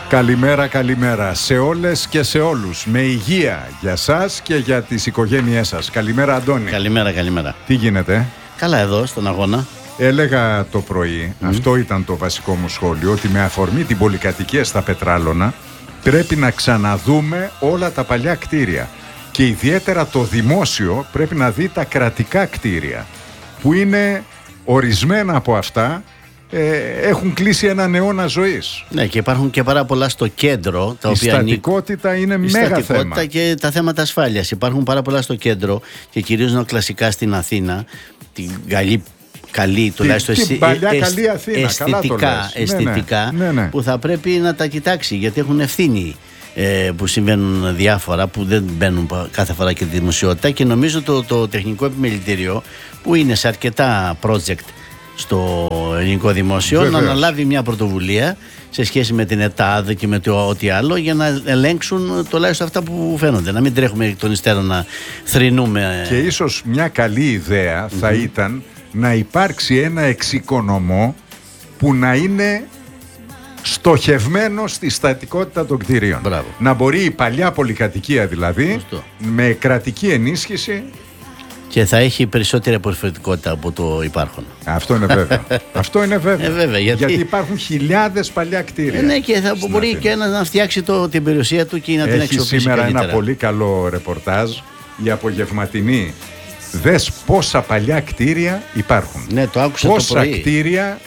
Καλημέρα, καλημέρα σε όλες και σε όλους. Με υγεία για σας και για τις οικογένειές σας. Καλημέρα, Αντώνη. Καλημέρα, καλημέρα. Τι γίνεται? Καλά εδώ στον αγώνα. Έλεγα το πρωί, αυτό ήταν το βασικό μου σχόλιο, ότι με αφορμή την πολυκατοικία στα Πετράλωνα πρέπει να ξαναδούμε όλα τα παλιά κτίρια. Και ιδιαίτερα το δημόσιο πρέπει να δει τα κρατικά κτίρια, που είναι ορισμένα από αυτά έχουν κλείσει έναν αιώνα ζωής. Ναι, και υπάρχουν και πάρα πολλά στο κέντρο. Τα η οποία στατικότητα είναι μέγα θέμα. Και τα θέματα ασφάλειας. Υπάρχουν πάρα πολλά στο κέντρο και κυρίως νοκλασικά στην Αθήνα. Την καλή τουλάχιστον την παλιά καλή Αθήνα. αισθητικά ναι. Που θα πρέπει να τα κοιτάξει, γιατί έχουν ευθύνη που συμβαίνουν διάφορα που δεν μπαίνουν κάθε φορά και τη δημοσιότητα, και νομίζω το τεχνικό επιμελητήριο που είναι σε αρκετά project στο ελληνικό δημόσιο, να αναλάβει μια πρωτοβουλία σε σχέση με την ΕΤΑΔ και με το ό,τι άλλο, για να ελέγξουν τουλάχιστον αυτά που φαίνονται, να μην τρέχουμε εκ των υστέρων να θρηνούμε. Και ίσως μια καλή ιδέα θα ήταν να υπάρξει ένα εξοικονομό που να είναι στοχευμένο στη στατικότητα των κτηρίων. Μπράβο. Να μπορεί η παλιά πολυκατοικία δηλαδή με κρατική ενίσχυση, και θα έχει περισσότερη απορριφωτικότητα από το υπάρχον. Αυτό είναι βέβαιο. Αυτό είναι βέβαιο. Βέβαια, γιατί υπάρχουν χιλιάδες παλιά κτίρια. Ναι, και θα μπορεί και ένας να φτιάξει την περιουσία του και να την αξιοποιήσει. Έχει σήμερα καλύτερα ένα πολύ καλό ρεπορτάζ, η απογευματινή. Δες πόσα παλιά κτίρια υπάρχουν. Ναι, το άκουσα πόσα το πρωί. κτίρια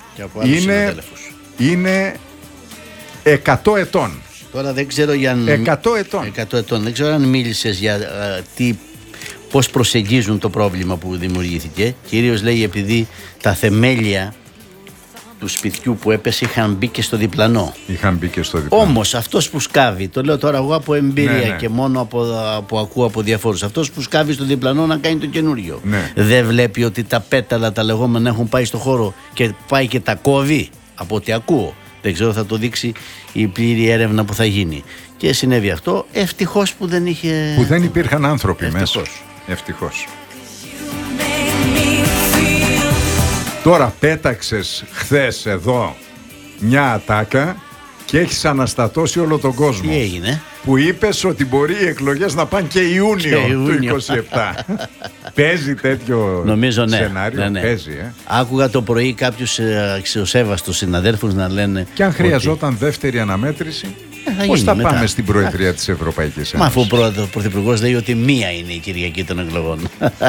είναι 100 ετών. Τώρα δεν ξέρω για 100 ετών. 100 ετών. Δεν ξέρω αν μίλησες για πώς προσεγγίζουν το πρόβλημα που δημιουργήθηκε. Κυρίως λέει επειδή τα θεμέλια του σπιτιού που έπεσε είχαν μπει και στο διπλανό. Όμως αυτός που σκάβει, το λέω τώρα εγώ από εμπειρία και μόνο από ακούω από διαφόρους, αυτός που σκάβει στο διπλανό να κάνει το καινούριο. Δεν βλέπει ότι τα πέταλα τα λεγόμενα έχουν πάει στο χώρο και πάει και τα κόβει, από ό,τι ακούω. Δεν ξέρω, θα το δείξει η πλήρη έρευνα που θα γίνει. Και συνέβη αυτό, ευτυχώς που δεν υπήρχαν άνθρωποι μέσα. Ευτυχώς. Τώρα πέταξες χθες εδώ μια ατάκα και έχεις αναστατώσει όλο τον κόσμο. Τι έγινε? Που είπες ότι μπορεί οι εκλογές να πάνε και Ιούνιο του 27. Παίζει τέτοιο σενάριο? Ναι. Παίζει, Άκουγα το πρωί κάποιους αξιοσέβαστους συναδέλφους να λένε. Και αν χρειαζόταν δεύτερη αναμέτρηση, πώς θα πάμε στην Προεδρία της Ευρωπαϊκής Ένωσης? Μα αφού ο Πρωθυπουργός λέει ότι μία είναι η Κυριακή των εκλογών.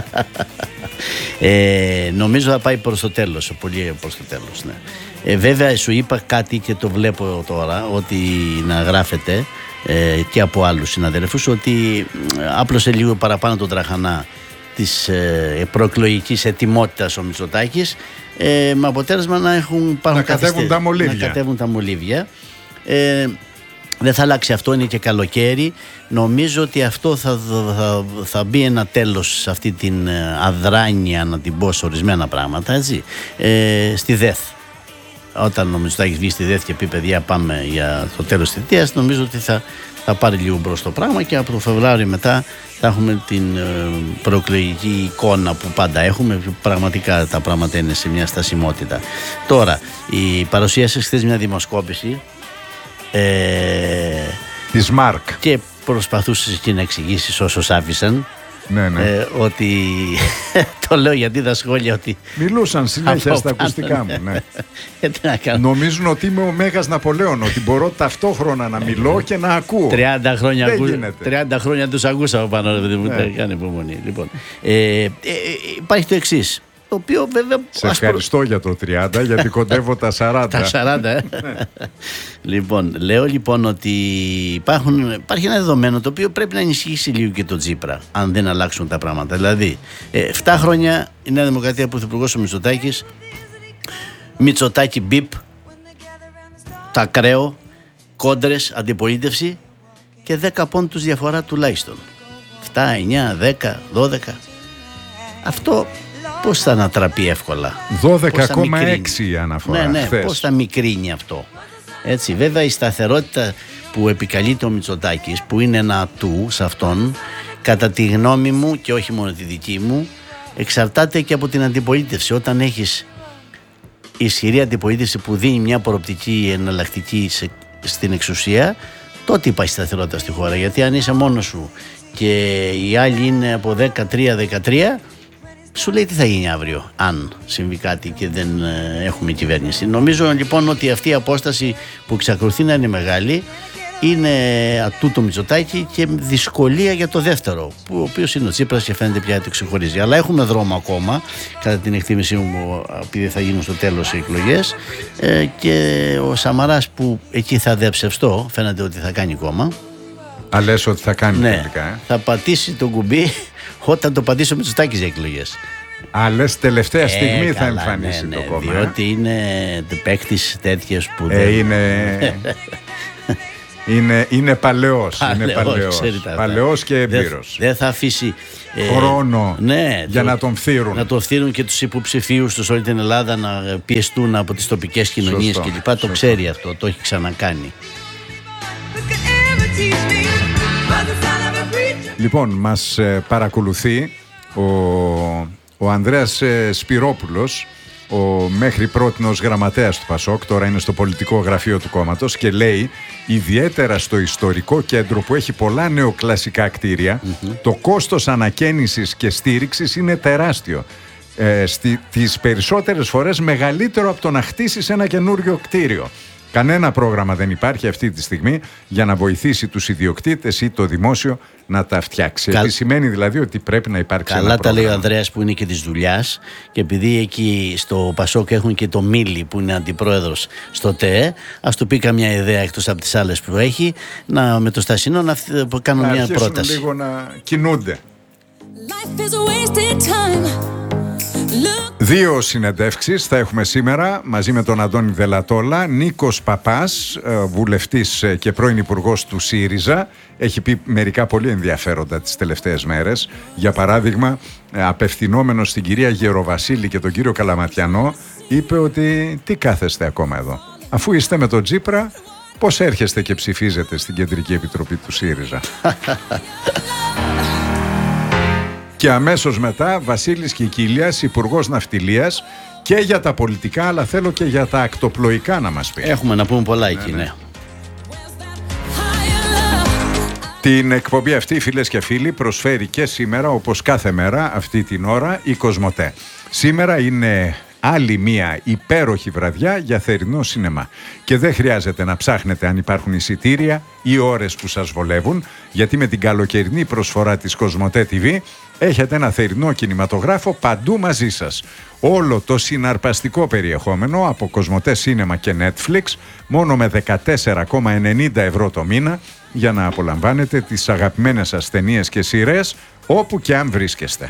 Νομίζω θα πάει προς το τέλος, πολύ προς το τέλος, ναι. Βέβαια σου είπα κάτι και το βλέπω τώρα, ότι να γράφεται και από άλλους συναδέλφους, ότι άπλωσε λίγο παραπάνω τον τραχανά της προεκλογικής ετοιμότητας ο Μητσοτάκης, με αποτέλεσμα να κατέβουν τα μολύβια. Δεν θα αλλάξει αυτό, είναι και καλοκαίρι. Νομίζω ότι αυτό θα μπει ένα τέλος σε αυτή την αδράνεια, να την πω, σε ορισμένα πράγματα, έτσι. Στη ΔΕΘ. Όταν ο Μητσοτάκης βγει στη ΔΕΘ και πει παιδιά πάμε για το τέλος της θητείας, νομίζω ότι θα πάρει λίγο μπρος το πράγμα, και από το Φεβρουάριο μετά θα έχουμε την προεκλογική εικόνα που πάντα έχουμε. Πραγματικά τα πράγματα είναι σε μια στασιμότητα. Τώρα, η παρουσίασε χθες μια δημοσκόπηση της ΜΑΡΚ, και προσπαθούσες εκεί να εξηγήσεις όσους άφησαν. Ναι. Ότι το λέω γιατί τα σχόλια ότι μιλούσαν συνέχεια στα ακουστικά μου, ναι. Νομίζουν ότι είμαι ο Μέγας Ναπολέων, ότι μπορώ ταυτόχρονα να μιλώ και να ακούω. 30 χρόνια τους ακούσαμε πάνω, κάνει υπομονή. Λοιπόν, υπάρχει το εξής, το οποίο βέβαια. Σε ευχαριστώ για το 30, γιατί κοντεύω τα 40. Τα 40, Λοιπόν, λέω λοιπόν ότι υπάρχει ένα δεδομένο το οποίο πρέπει να ενισχύσει λίγο και το Τσίπρα, αν δεν αλλάξουν τα πράγματα. Δηλαδή, 7 χρόνια η Νέα Δημοκρατία, πρωθυπουργός ο Μητσοτάκης, Μητσοτάκη μπιπ, τα ακραίο, κόντρες, αντιπολίτευση, και 10 πόντους διαφορά τουλάχιστον. 7, 9, 10, 12. Αυτό πώς θα ανατραπεί εύκολα? 12,6 η αναφορά. Ναι, πώς θα μικρύνει αυτό? Έτσι, βέβαια η σταθερότητα που επικαλείται ο Μητσοτάκης, που είναι ένα ατού σε αυτόν, κατά τη γνώμη μου και όχι μόνο τη δική μου, εξαρτάται και από την αντιπολίτευση. Όταν έχεις ισχυρή αντιπολίτευση που δίνει μια προοπτική εναλλακτική στην εξουσία, τότε υπάρχει σταθερότητα στη χώρα. Γιατί αν είσαι μόνος σου και οι άλλοι είναι από 13-13, σου λέει τι θα γίνει αύριο αν συμβεί κάτι και δεν έχουμε κυβέρνηση. Νομίζω λοιπόν ότι αυτή η απόσταση που εξακολουθεί να είναι μεγάλη είναι ατού το Μητσοτάκη και δυσκολία για το δεύτερο, ο οποίος είναι ο Τσίπρας και φαίνεται πια το ξεχωρίζει. Αλλά έχουμε δρόμο ακόμα, κατά την εκτίμησή μου, επειδή θα γίνουν στο τέλος οι εκλογές, και ο Σαμαράς που εκεί θα διαψευστώ, φαίνεται ότι θα κάνει κόμμα. Λες ότι θα κάνει τελικά. Θα πατήσει το κουμπί όταν το πατήσει ο Μητσοτάκης για εκλογές. Λες τελευταία στιγμή θα εμφανίσει το κόμμα. Διότι είναι παίκτης τέτοιες που είναι παλαιός. Παλαιός και εμπειρος. Δεν θα αφήσει χρόνο για να τον φθείρουν. Να τον φθείρουν και τους υποψηφίους τους όλη την Ελλάδα να πιεστούν από τις τοπικές κοινωνίες κλπ. Το ξέρει αυτό, το έχει ξανακάνει. Λοιπόν, μας παρακολουθεί ο Ανδρέας Σπυρόπουλος, ο μέχρι πρότινος γραμματέας του ΠΑΣΟΚ, τώρα είναι στο πολιτικό γραφείο του κόμματος, και λέει ιδιαίτερα στο ιστορικό κέντρο που έχει πολλά νεοκλασικά κτίρια, το κόστος ανακαίνησης και στήριξης είναι τεράστιο. Τις περισσότερες φορές μεγαλύτερο από το να χτίσεις ένα καινούριο κτίριο. Κανένα πρόγραμμα δεν υπάρχει αυτή τη στιγμή για να βοηθήσει τους ιδιοκτήτες ή το δημόσιο να τα φτιάξει. Σημαίνει δηλαδή ότι πρέπει να υπάρξει ένα πρόγραμμα. Καλά τα λέει ο Ανδρέας που είναι και της δουλειάς, και επειδή εκεί στο ΠΑΣΟΚ έχουν και το Μίλη που είναι αντιπρόεδρος στο ΤΕΕ, ας του πει καμιά ιδέα εκτός από τις άλλες που έχει, με το Στασινό να κάνουν μια πρόταση. Λίγο να κινούνται. Δύο συνεντεύξεις θα έχουμε σήμερα μαζί με τον Αντώνη Δελατόλα. Νίκος Παπάς, βουλευτής και πρώην υπουργός του ΣΥΡΙΖΑ, έχει πει μερικά πολύ ενδιαφέροντα τις τελευταίες μέρες. Για παράδειγμα, απευθυνόμενος στην κυρία Γεροβασίλη και τον κύριο Καλαματιανό, είπε ότι τι κάθεστε ακόμα εδώ? Αφού είστε με τον Τσίπρα, πώς έρχεστε και ψηφίζετε στην Κεντρική Επιτροπή του ΣΥΡΙΖΑ? Και αμέσως μετά Βασίλης Κικίλιας, υπουργός ναυτιλίας, και για τα πολιτικά, αλλά θέλω και για τα ακτοπλοϊκά να μας πει. Έχουμε να πούμε πολλά εκεί, ναι. Την εκπομπή αυτή, φίλες και φίλοι, προσφέρει και σήμερα, όπως κάθε μέρα αυτή την ώρα, η Κοσμοτέ. Σήμερα είναι άλλη μία υπέροχη βραδιά για θερινό σινεμά. Και δεν χρειάζεται να ψάχνετε αν υπάρχουν εισιτήρια ή ώρες που σας βολεύουν, γιατί με την καλοκαιρινή προσφορά της Κοσμοτέ TV έχετε ένα θερινό κινηματογράφο παντού μαζί σας. Όλο το συναρπαστικό περιεχόμενο από Κοσμοτέ Σίνεμα και Netflix μόνο με 14,90 ευρώ το μήνα, για να απολαμβάνετε τις αγαπημένες σας ταινίες και σειρές όπου και αν βρίσκεστε.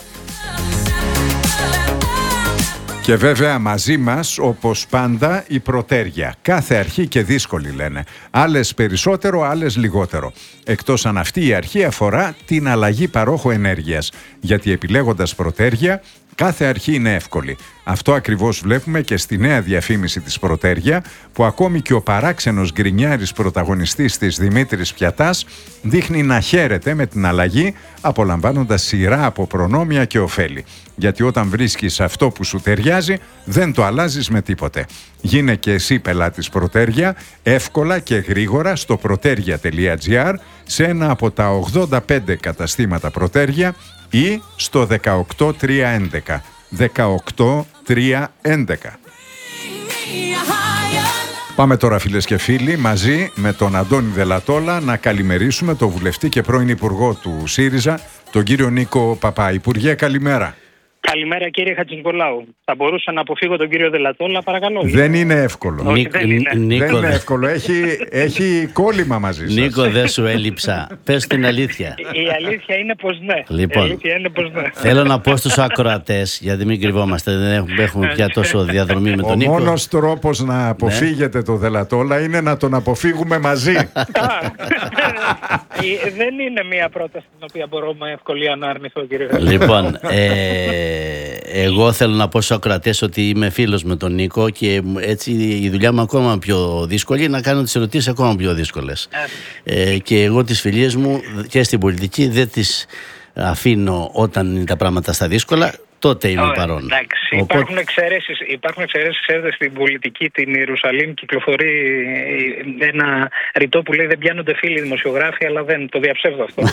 Και βέβαια μαζί μας, όπως πάντα, η προτέρια. Κάθε αρχή και δύσκολη, λένε. Άλλες περισσότερο, άλλες λιγότερο. Εκτός αν αυτή η αρχή αφορά την αλλαγή παρόχου ενέργειας. Γιατί επιλέγοντας προτέρια, κάθε αρχή είναι εύκολη. Αυτό ακριβώς βλέπουμε και στη νέα διαφήμιση της Προτέρια, που ακόμη και ο παράξενος γκρινιάρης πρωταγωνιστής της, Δημήτρης Πιατάς, δείχνει να χαίρεται με την αλλαγή, απολαμβάνοντας σειρά από προνόμια και ωφέλη. Γιατί όταν βρίσκεις αυτό που σου ταιριάζει, δεν το αλλάζεις με τίποτε. Γίνε και εσύ πελάτης Προτέρια, εύκολα και γρήγορα στο proteria.gr, σε ένα από τα 85 καταστήματα Προτέρια ή στο 18311. 18311. Πάμε τώρα, φίλες και φίλοι, μαζί με τον Αντώνη Δελατόλα να καλημερίσουμε τον βουλευτή και πρώην υπουργό του ΣΥΡΙΖΑ, τον κύριο Νίκο Παπά. Υπουργέ, καλημέρα. Καλημέρα, κύριε Χατζηνικολάου. Θα μπορούσα να αποφύγω τον κύριο Δελατόλα, παρακαλώ? Δεν είναι εύκολο. Όχι, δεν είναι εύκολο. Έχει κόλλημα μαζί σας. Νίκο, δεν σου έλειψα. Πες την αλήθεια. Η αλήθεια είναι πως ναι. Λοιπόν, θέλω να πω στους ακροατές, γιατί μην κρυβόμαστε, δεν έχουμε πια τόσο διαδρομή με τον Νίκο. Ο μόνος τρόπος να αποφύγετε το Δελατόλα είναι να τον αποφύγουμε μαζί. Δεν είναι μια πρόταση την οποία μπορώ με ευκολία να αρνηθώ, κύριε. Λοιπόν, εγώ θέλω να πω στους ακροατές ότι είμαι φίλος με τον Νίκο και έτσι η δουλειά μου ακόμα πιο δύσκολη, να κάνω τις ερωτήσεις ακόμα πιο δύσκολες. Και εγώ τις φιλίες μου και στην πολιτική δεν τις αφήνω όταν είναι τα πράγματα στα δύσκολα. τότε είμαι παρόν. Εντάξει, υπάρχουν εξαιρέσεις, ξέρετε, στην πολιτική, την Ιερουσαλήμ κυκλοφορεί ένα ρητό που λέει δεν πιάνονται φίλοι δημοσιογράφοι, αλλά δεν το διαψεύδω αυτό.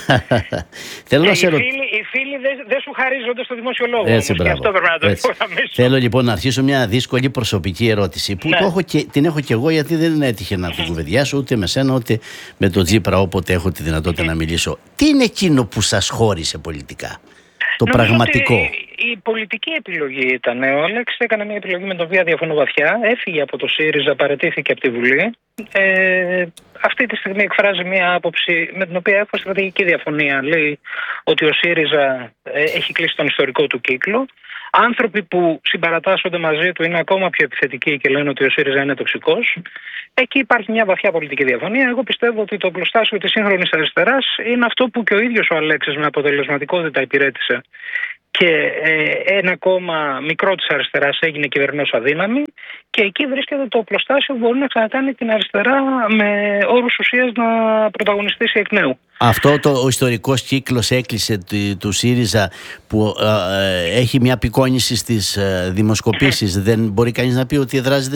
Οι φίλοι δεν σου χαρίζονται στο δημόσιο λόγο. Έτσι, όμως, και αυτό πρέπει να το υπογραμμίσω. Θέλω λοιπόν να αρχίσω μια δύσκολη προσωπική ερώτηση που την έχω και εγώ, γιατί δεν έτυχε να την κουβεντιάσω ούτε με σένα ούτε με τον Τσίπρα όποτε έχω τη δυνατότητα να μιλήσω. Τι είναι εκείνο που σας χώρισε πολιτικά, το πραγματικό? Η πολιτική επιλογή ήταν. Ο Αλέξης έκανε μια επιλογή με την οποία διαφωνώ βαθιά. Έφυγε από το ΣΥΡΙΖΑ, παραιτήθηκε από τη Βουλή. Αυτή τη στιγμή εκφράζει μια άποψη με την οποία έχω στρατηγική διαφωνία. Λέει ότι ο ΣΥΡΙΖΑ έχει κλείσει τον ιστορικό του κύκλο. Άνθρωποι που συμπαρατάσσονται μαζί του είναι ακόμα πιο επιθετικοί και λένε ότι ο ΣΥΡΙΖΑ είναι τοξικός. Εκεί υπάρχει μια βαθιά πολιτική διαφωνία. Εγώ πιστεύω ότι το οπλοστάσιο της σύγχρονης αριστεράς είναι αυτό που και ο ίδιος ο Αλέξης με αποτελεσματικότητα υπηρέτησε. Και ένα κόμμα μικρό της αριστεράς έγινε κυβερνός αδύναμη, και εκεί βρίσκεται το οπλοστάσιο που μπορεί να ξανακάνει την αριστερά με όρους ουσίας να πρωταγωνιστήσει εκ νέου. Αυτό ο ιστορικός κύκλος έκλεισε του ΣΥΡΙΖΑ που έχει μια απεικόνηση στις δημοσκοπήσεις. Δεν μπορεί κανείς να πει ότι δράζεται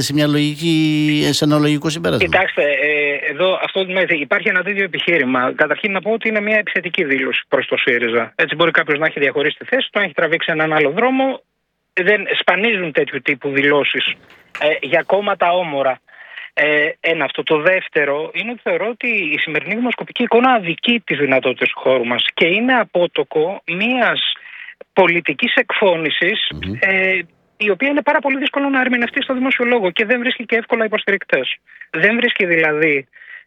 σε ένα λογικό συμπέρασμα? Κοιτάξτε, εδώ αυτό υπάρχει ένα τέτοιο επιχείρημα. Καταρχήν να πω ότι είναι μια επιθετική δήλωση προς το ΣΥΡΙΖΑ. Έτσι μπορεί κάποιος να έχει διαχωρίσει τη θέση του, να έχει τραβήξει έναν άλλο δρόμο. Δεν σπανίζουν τέτοιου τύπου δηλώσεις για κόμματα όμορα. Ένα αυτό. Το δεύτερο είναι ότι θεωρώ ότι η σημερινή δημοσκοπική εικόνα αδικεί τις δυνατότητες του χώρου μας και είναι απότοκο μιας πολιτικής εκφώνησης η οποία είναι πάρα πολύ δύσκολο να ερμηνευτεί στο δημόσιο λόγο και δεν βρίσκει και εύκολα υποστηρικτές. Δεν βρίσκει δηλαδή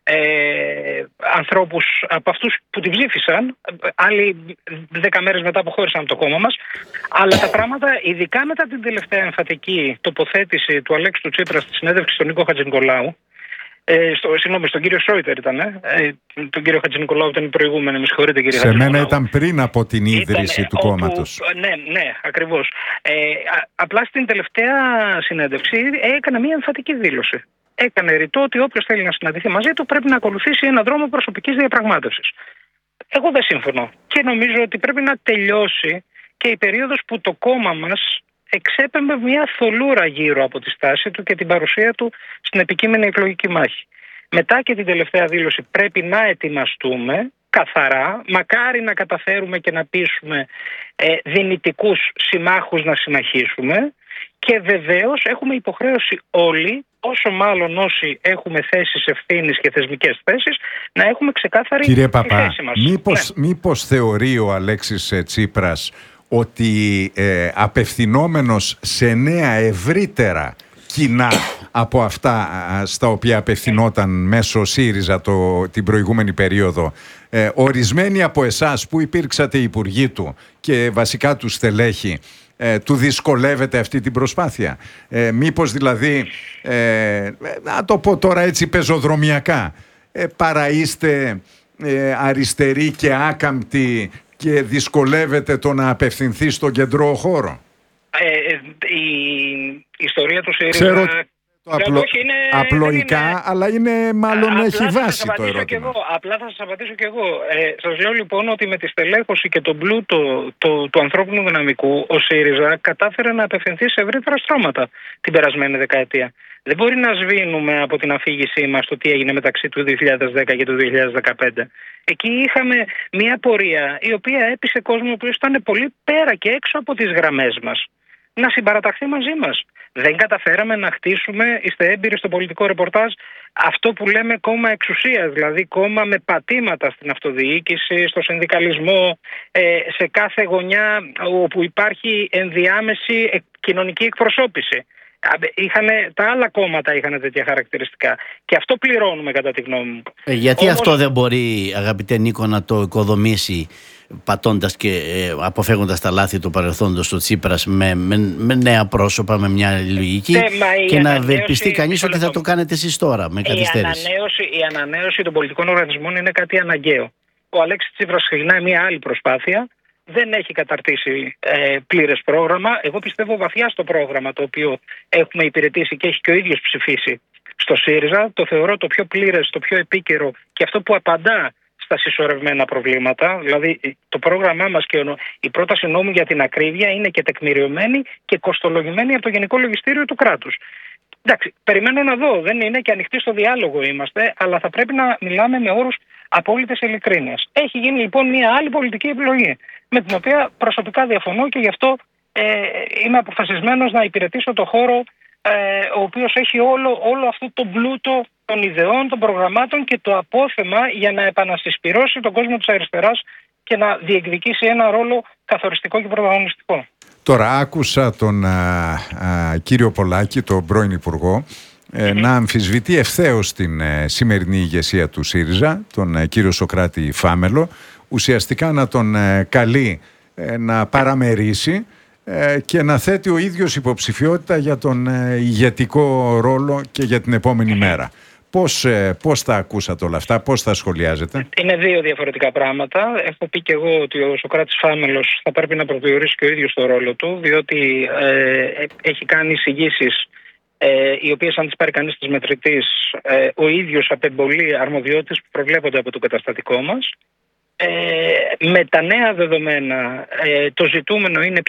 ανθρώπους από αυτούς που την ψήφισαν, άλλοι 10 μέρες μετά αποχώρησαν από το κόμμα μας, αλλά τα πράγματα, ειδικά μετά την τελευταία εμφατική τοποθέτηση του Αλέξη του Τσίπρα στη συνέντευξη στον Νίκο Χατζηνικολάου, στον κύριο Σόιτερ ήταν, τον κύριο Χατζηνικολάου ήταν η προηγούμενη, με συγχωρείτε κύριε Χατζηνικολάου. Σε μένα ήταν πριν από την ίδρυση του κόμματος. Ναι, ακριβώς. Απλά στην τελευταία συνέντευξη έκανε μια εμφατική δήλωση. Έκανε ρητό ότι όποιος θέλει να συναντηθεί μαζί του πρέπει να ακολουθήσει έναν δρόμο προσωπικής διαπραγμάτευσης. Εγώ δεν συμφωνώ και νομίζω ότι πρέπει να τελειώσει και η περίοδος που το κόμμα μας εξέπεμπε μια θολούρα γύρω από τη στάση του και την παρουσία του στην επικείμενη εκλογική μάχη. Μετά και την τελευταία δήλωση πρέπει να ετοιμαστούμε καθαρά, μακάρι να καταφέρουμε και να πείσουμε δυνητικούς συμμάχους να συμμαχίσουμε, και βεβαίως έχουμε υποχρέωση όλοι, όσο μάλλον όσοι έχουμε θέσεις ευθύνης και θεσμικές θέσεις, να έχουμε ξεκάθαρη θέση μας. Κύριε Παπά, μήπως θεωρεί ο Αλέξης Τσίπρας ότι απευθυνόμενος σε νέα ευρύτερα κοινά από αυτά στα οποία απευθυνόταν μέσω ΣΥΡΙΖΑ την προηγούμενη περίοδο, ορισμένοι από εσάς που υπήρξατε υπουργοί του και βασικά του στελέχη, του δυσκολεύεται αυτή την προσπάθεια? Μήπως δηλαδή, να το πω τώρα έτσι πεζοδρομιακά, παρά είστε αριστεροί και άκαμπτοι και δυσκολεύεται το να απευθυνθεί στον κεντρό χώρο? Η ιστορία του ΣΥΡΙΖΑ απλοϊκά, αλλά είναι μάλλον έχει βάση το ερώτημα. Απλά θα σας απαντήσω και εγώ. Σας λέω λοιπόν ότι με τη στελέχωση και τον πλούτο του ανθρώπινου δυναμικού ο ΣΥΡΙΖΑ κατάφερε να απευθυνθεί σε ευρύτερα στρώματα την περασμένη δεκαετία. Δεν μπορεί να σβήνουμε από την αφήγησή μας το τι έγινε μεταξύ του 2010 και του 2015. Εκεί είχαμε μια πορεία η οποία έπεισε κόσμο που ήταν πολύ πέρα και έξω από τις γραμμές μας να συμπαραταχθεί μαζί μας. Δεν καταφέραμε να χτίσουμε, είστε έμπειροι στο πολιτικό ρεπορτάζ, αυτό που λέμε κόμμα εξουσίας, δηλαδή κόμμα με πατήματα στην αυτοδιοίκηση, στο συνδικαλισμό, σε κάθε γωνιά όπου υπάρχει ενδιάμεση κοινωνική εκπροσώπηση. Τα άλλα κόμματα είχαν τέτοια χαρακτηριστικά και αυτό πληρώνουμε κατά τη γνώμη μου. Γιατί αυτό δεν μπορεί, αγαπητέ Νίκο, να το οικοδομήσει πατώντας και αποφεύγοντας τα λάθη του παρελθόντος ο Τσίπρας με νέα πρόσωπα, με μια λογική και να ευελπιστεί κανείς ότι θα το κάνετε εσείς τώρα με καθυστέρηση? Η ανανέωση των πολιτικών οργανισμών είναι κάτι αναγκαίο. Ο Αλέξης Τσίπρας ξεκινάει μια άλλη προσπάθεια. Δεν έχει καταρτήσει πλήρες πρόγραμμα. Εγώ πιστεύω βαθιά στο πρόγραμμα το οποίο έχουμε υπηρετήσει και έχει και ο ίδιος ψηφίσει στο ΣΥΡΙΖΑ. Το θεωρώ το πιο πλήρες, το πιο επίκαιρο και αυτό που απαντά στα συσσωρευμένα προβλήματα. Δηλαδή, το πρόγραμμά μας και η πρόταση νόμου για την ακρίβεια είναι και τεκμηριωμένη και κοστολογημένη από το Γενικό Λογιστήριο του κράτους. Εντάξει, περιμένω να δω. Δεν είναι και ανοιχτοί στο διάλογο είμαστε, αλλά θα πρέπει να μιλάμε με όρους απόλυτης ειλικρίνειας. Έχει γίνει λοιπόν μια άλλη πολιτική επιλογή, με την οποία προσωπικά διαφωνώ και γι' αυτό είμαι αποφασισμένος να υπηρετήσω το χώρο ο οποίος έχει όλο αυτό το πλούτο των ιδεών, των προγραμμάτων και το απόθεμα για να επανασυσπυρώσει τον κόσμο της αριστεράς και να διεκδικήσει ένα ρόλο καθοριστικό και πρωταγωνιστικό. Τώρα άκουσα τον κύριο Πολάκη, τον πρώην Υπουργό, να αμφισβητεί ευθέως την σημερινή ηγεσία του ΣΥΡΙΖΑ, τον κύριο Σωκράτη Φάμελο, ουσιαστικά να τον καλεί να παραμερίσει και να θέτει ο ίδιος υποψηφιότητα για τον ηγετικό ρόλο και για την επόμενη μέρα. Πώς τα ακούσατε όλα αυτά, πώς τα σχολιάζετε? Είναι δύο διαφορετικά πράγματα. Έχω πει και εγώ ότι ο Σωκράτης Φάμελος θα πρέπει να προσδιορίσει και ο ίδιος το ρόλο του, διότι έχει κάνει εισηγήσεις οι οποίες, αν τις πάρει κανείς της μετρητής, ο ίδιος απεμπολεί αρμοδιότητες που προβλέπονται από το καταστατικό μας. Με τα νέα δεδομένα το ζητούμενο είναι